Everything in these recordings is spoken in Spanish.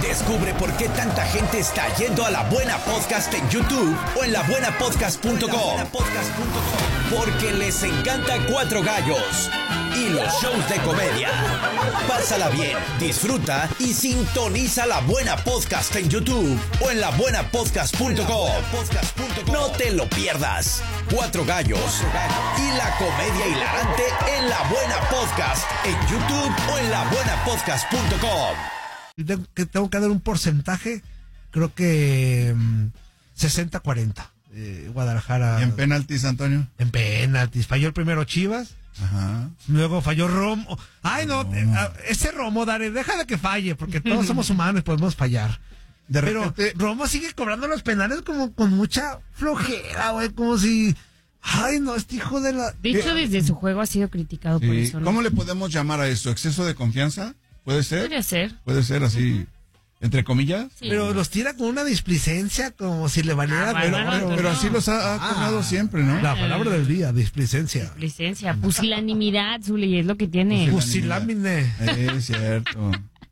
Descubre por qué tanta gente está yendo a La Buena Podcast en YouTube o en labuenapodcast.com. Porque les encanta Cuatro Gallos y los shows de comedia. Pásala bien, disfruta y sintoniza La Buena Podcast en YouTube o en labuenapodcast.com. No te lo pierdas. Cuatro Gallos y la comedia hilarante en La Buena Podcast en YouTube o en labuenapodcast.com. Tengo que dar un porcentaje, creo que 60-40. Guadalajara. ¿Y en penaltis, Antonio? En penaltis. Falló el primero Chivas. Ajá. Luego falló Romo. Ay, no, ese Romo, Dare, deja de que falle, porque todos somos humanos y podemos fallar. Pero Romo sigue cobrando los penales como con mucha flojera, güey, como si... Ay, no, este hijo de la... De hecho, desde su juego ha sido criticado por eso, ¿no? ¿Cómo le podemos llamar a eso? ¿Exceso de confianza? ¿Puede ser? Podría ser. Puede ser así, entre comillas. Sí. Pero los tira con una displicencia, como si le valiera... Pero así los ha cobrado siempre, ¿no? La palabra del día, displicencia. Licencia, pusilanimidad, Zuli, es lo que tiene. Pusilámine. Es cierto.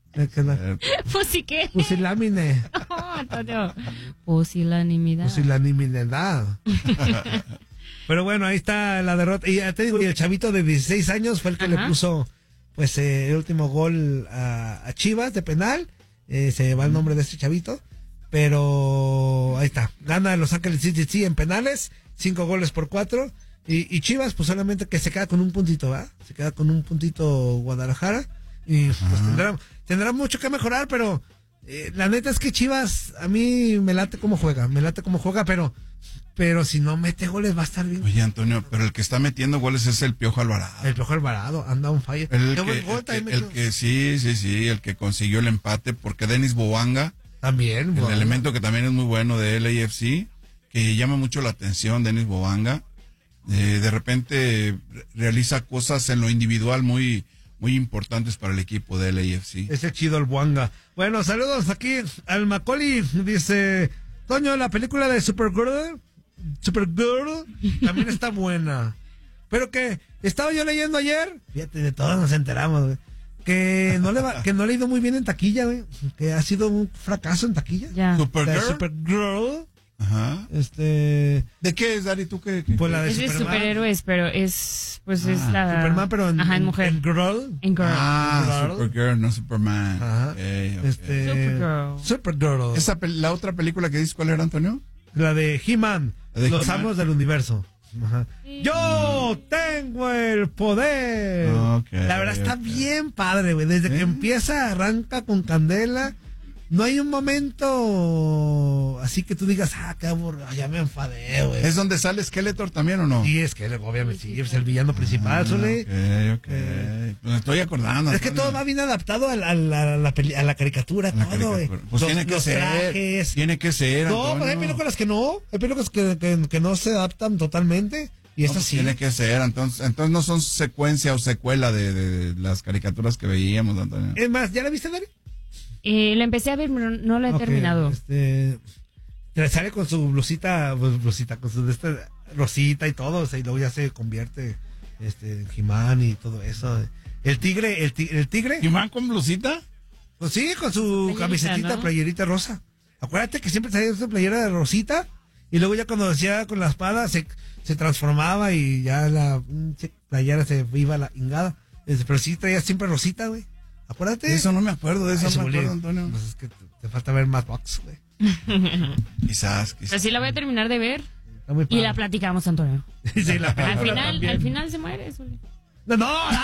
¿Pusi qué? Pusilámine. Oh, Antonio. Pusilanimidad. Pusilanimidad. Pero bueno, ahí está la derrota. Y ya te digo, y el chavito de 16 años fue el que le puso pues el último gol a Chivas de penal. Se va el nombre de este chavito. Pero ahí está. Gana Los Ángeles City en penales. 5-4. Y Chivas, pues solamente que se queda con un puntito, ¿va? Se queda con un puntito Guadalajara. Y pues tendrá mucho que mejorar, pero la neta es que Chivas, a mí me late cómo juega, pero si no mete goles va a estar bien. Oye, Antonio, pero el que está metiendo goles es el Piojo Alvarado. El Piojo Alvarado, anda on fire. El que consiguió el empate, porque Denis Bouanga, también, el elemento que también es muy bueno de LAFC, que llama mucho la atención, Denis Bouanga, de repente realiza cosas en lo individual muy importantes para el equipo de LAFC. Ese chido el Bouanga. Bueno, saludos aquí al Macaulay, dice, Toño, la película de Supergirl también está buena. Pero que estaba yo leyendo ayer, fíjate, de todos nos enteramos, güey, que no le ha ido muy bien en taquilla, güey, que ha sido un fracaso en taquilla. Ya. Supergirl. Ajá. ¿De qué es, Dari? ¿Tú qué? Pues la de Es de superhéroes, pero es la... Superman, pero en mujer. En girl. En girl. Supergirl, no Superman. Ajá. Supergirl. Supergirl. La otra película que dices, ¿cuál era, Antonio? La de He-Man, los He-Man. amos del universo. Ajá. Sí. Yo tengo el poder. Okay, la verdad está bien padre, güey. Desde que empieza, arranca con candela. No hay un momento así que tú digas, qué aburrido, ya me enfadé, güey. ¿Es donde sale Skeletor también o no? Sí, es que obviamente sí, es el villano principal, Zuli. Ok. Pues me estoy acordando. Es que todo va bien adaptado a la caricatura, todo, güey. Pues tiene que ser. Trajes. Tiene que ser. No, pues hay películas que no. Hay películas que no se adaptan totalmente. Y esta sí. Tiene que ser. Entonces no son secuencia o secuela de las caricaturas que veíamos, Antonio. Es más, ¿ya la viste, Dari? La empecé a ver, pero no la he terminado. Sale con su blusita, con su rosita y todo, o sea, y luego ya se convierte en He-Man y todo eso. El tigre. ¿He-Man con blusita? Pues sí, con su Playerita, camisetita, ¿no? Playerita rosa. Acuérdate que siempre traía su playera de rosita y luego ya cuando hacía con la espada se transformaba y ya la playera se iba a la ingada. Pero sí traía siempre rosita, güey. Acuérdate. Eso no me acuerdo, no me acuerdo, Antonio. Pues es que te falta ver más box, güey. Quizás. Así la voy a terminar de ver Está muy y padre. la platicamos, Antonio. Sí, Al final se muere, Zuli. No,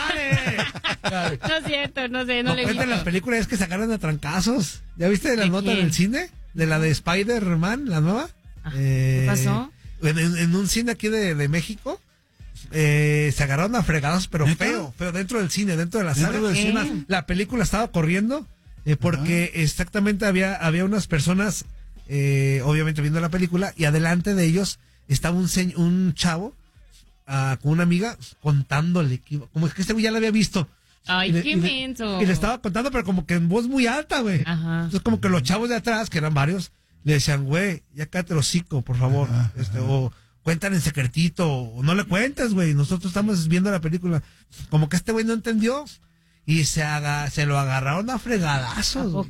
dale. No es cierto, no sé, no le he Cuentan las visto. películas que se agarran a trancazos. ¿Ya viste la ¿De nota quién? del cine? De la de Spider-Man, la nueva. ¿Qué pasó? En un cine aquí de México. Se agarraron a fregados, pero ¿Neta? feo, dentro del cine, dentro de la ¿Dentro sala. del cine? La película estaba corriendo porque exactamente había unas personas, obviamente viendo la película, y adelante de ellos estaba un chavo con una amiga contándole, como es que este güey ya la había visto. Ay, qué menso. Y le estaba contando, pero como que en voz muy alta, güey. Ajá. Entonces como que los chavos de atrás, que eran varios, le decían, güey, ya cállate el hocico, por favor. O cuentan en secretito, o no le cuentes, güey, nosotros estamos viendo la película. Como que este güey no entendió y se lo agarraron a fregadazos.